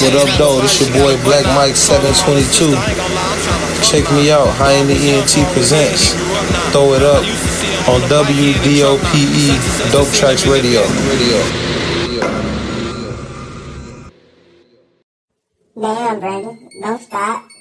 What up, though? This your boy Black Mike 722. Check me out. High in the ENT presents. Throw it up on WDOPE Dope Tracks Radio. Damn, Brandon. Don't stop.